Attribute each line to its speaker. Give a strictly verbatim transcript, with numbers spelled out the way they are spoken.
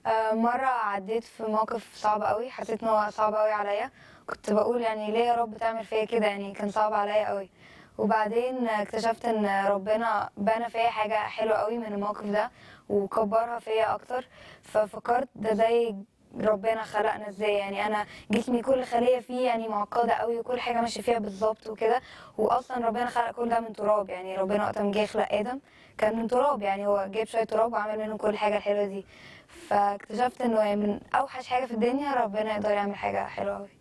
Speaker 1: آه، مرة عديت في موقف صعب قوي، حسيت ان هو صعب قوي عليا. كنت بقول يعني ليه يا رب تعمل فيا كده، يعني كان صعب عليا قوي. وبعدين اكتشفت ان ربنا بنى فيا حاجة حلوة قوي من الموقف ده وكبرها فيا اكتر. ففكرت ده زي ربنا خلقنا ازاي، يعني انا جسمي كل خلية فيه يعني معقدة قوي وكل حاجة ماشية فيها بالظبط وكده. واصلا ربنا خلق كل ده من تراب، يعني ربنا وقت ما جه يخلق ادم كان من تراب، يعني هو جايب شوية تراب وعمل منه كل حاجة الحلوة دي. فاكتشفت انه من اوحش حاجه في الدنيا ربنا يقدر يعمل حاجه حلوه قوي.